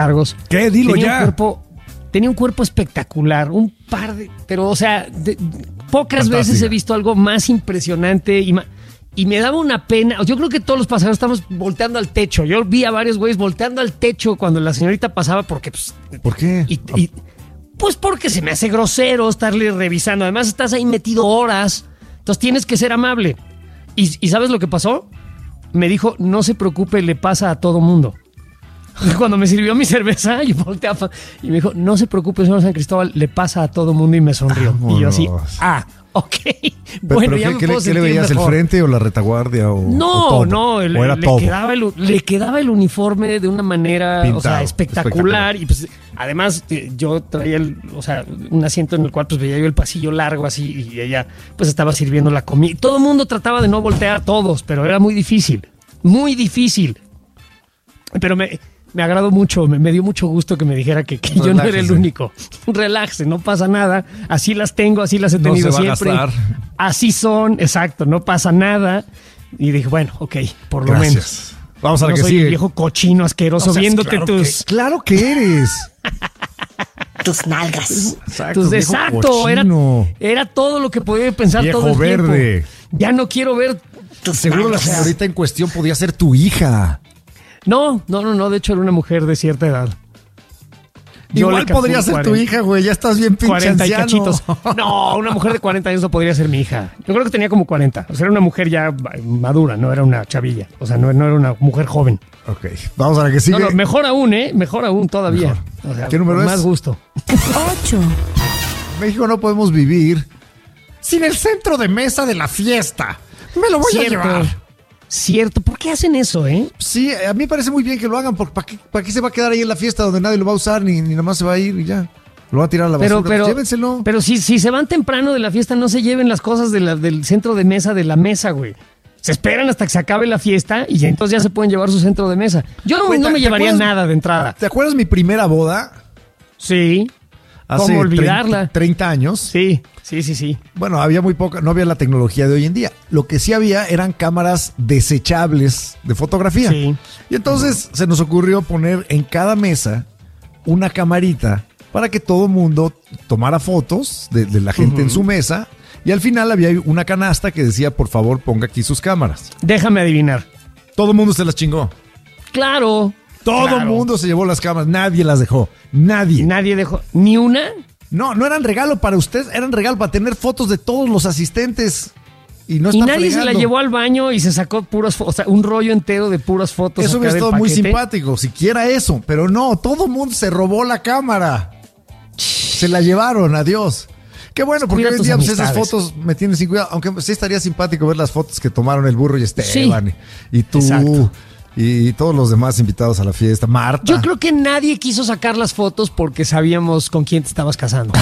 largos. ¿Qué? Dilo ya. Tenía un cuerpo espectacular, pero o sea, pocas veces he visto algo más impresionante y me daba una pena. Yo creo que todos los pasajeros estamos volteando al techo. Yo vi a varios güeyes volteando al techo cuando la señorita pasaba porque... Pues, ¿por qué? Pues porque se me hace grosero estarle revisando. Además estás ahí metido horas, entonces tienes que ser amable. ¿Y sabes lo que pasó? Me dijo, no se preocupe, le pasa a todo mundo. Cuando me sirvió mi cerveza, yo volteaba y me dijo, no se preocupe, señor San Cristóbal, le pasa a todo mundo, y me sonrió. Vámonos. Y yo así, ok. Bueno, ya ¿qué le veías, mejor. el frente o la retaguardia? No, le quedaba el uniforme de una manera pintado, espectacular. Y pues además yo traía un asiento en el cual pues veía yo el pasillo largo así, y ella pues estaba sirviendo la comida. Todo el mundo trataba de no voltear, todos, pero era muy difícil. Pero me agradó mucho, me dio mucho gusto que me dijera que yo no era el único. Relájese, no pasa nada. Así las tengo, así las he tenido no se va siempre. A gastar. Así son, exacto, no pasa nada. Y dije, bueno, ok, por lo menos. Vamos a la que soy sigue. un viejo cochino asqueroso viéndote claro que eres. Tus nalgas. Exacto, era todo lo que podía pensar viejo todo el verde. tiempo. Ya no quiero ver tus Seguro nalgas. la señorita en cuestión podía ser tu hija. No, de hecho era una mujer de cierta edad. Igual podría ser tu hija, güey, ya estás bien pinche 40 y anciano. cachitos. No, una mujer de 40 años no podría ser mi hija. Yo creo que tenía como 40. O sea, era una mujer ya madura, no era una chavilla. O sea, no era una mujer joven. Ok, vamos a la que sigue. No, mejor aún todavía. Mejor. O sea, ¿Qué número es? Más gusto. 8. En México no podemos vivir sin el centro de mesa de la fiesta. Me lo voy a llevar. Cierto, ¿por qué hacen eso, Sí, a mí me parece muy bien que lo hagan, porque ¿para qué se va a quedar ahí en la fiesta donde nadie lo va a usar, ni nada más se va a ir y ya? Lo va a tirar a la basura, pues llévenselo. Pero si se van temprano de la fiesta, no se lleven las cosas del centro de mesa, de la mesa, güey. Se esperan hasta que se acabe la fiesta y entonces ya se pueden llevar su centro de mesa. Yo no me llevaría nada de entrada. ¿Te acuerdas mi primera boda? Sí. Hace ¿Cómo olvidarla? 30 años. Sí. Bueno, había muy poca, no había la tecnología de hoy en día. Lo que sí había eran cámaras desechables de fotografía. Sí. Y entonces se nos ocurrió poner en cada mesa una camarita para que todo mundo tomara fotos de la gente en su mesa. Y al final había una canasta que decía, por favor, ponga aquí sus cámaras. Déjame adivinar. Todo el mundo se las chingó. Claro. Todo el mundo se llevó las cámaras. Nadie las dejó. Nadie. Nadie dejó. ¿Ni una? No eran regalo para usted, eran regalo para tener fotos de todos los asistentes. Y nadie fregando. Se la llevó al baño y se sacó puras fotos, o sea, un rollo entero de puras fotos. Eso hubiera estado muy simpático, siquiera eso. Pero no, todo el mundo se robó la cámara. Se la llevaron, adiós. Qué bueno, porque hoy en día pues, esas fotos me tienen sin cuidado. Aunque sí estaría simpático ver las fotos que tomaron el burro y Esteban. Sí. Y tú. Exacto. Y todos los demás invitados a la fiesta. Marta. Yo creo que nadie quiso sacar las fotos porque sabíamos con quién te estabas casando.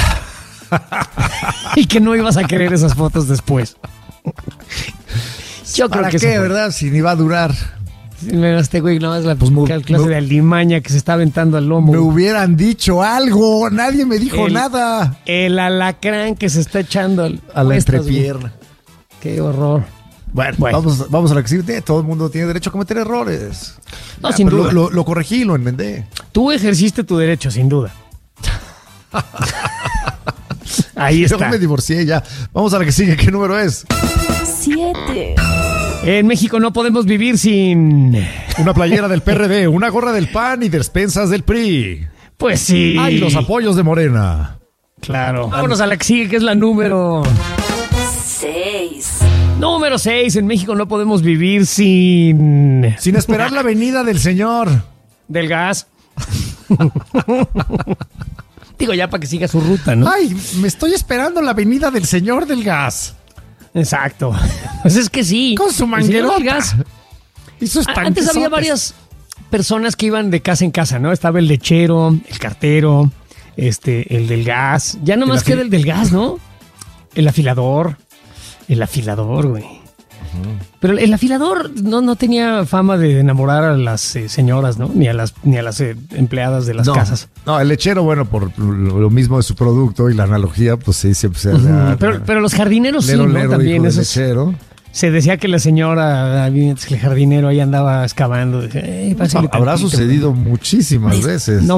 Y que no ibas a querer esas fotos después. Yo creo que qué, ¿verdad? Si ni va a durar. Este güey nada más la clase de alimaña que se está aventando al lomo. Me hubieran dicho algo. Nadie me dijo nada. El alacrán que se está echando a la entrepierna. Qué horror. Bueno. Vamos a la que sigue. Todo el mundo tiene derecho a cometer errores. No, sin duda. Lo corregí, lo enmendé. Tú ejerciste tu derecho, sin duda. Ahí está. Yo me divorcié ya. Vamos a la que sigue. ¿Qué número es? 7. En México no podemos vivir sin... Una playera del PRD, una gorra del PAN y despensas del PRI. Pues sí. Y los apoyos de Morena. Claro. Vámonos a la que sigue, que es la número... 6. Número 6. En México no podemos vivir sin... Sin esperar la venida del señor. Del gas. Digo, ya para que siga su ruta, ¿no? Ay, me estoy esperando la venida del señor del gas. Exacto. Pues es que sí. Con su manguerota. El gas. Y sus Antes había varias personas que iban de casa en casa, ¿no? Estaba el lechero, el cartero, el del gas. Ya nomás queda el del gas, ¿no? El afilador. El afilador, güey. Pero el afilador no tenía fama de enamorar a las señoras, ¿no? Ni a las empleadas de las casas. No, el lechero, bueno, por lo mismo de su producto y la analogía, pues sí, siempre se hace. Pero los jardineros lero, sí, ¿no? lero, También eso lechero. Se decía que la señora, el jardinero ahí andaba excavando. Habrá sucedido muchísimas veces. No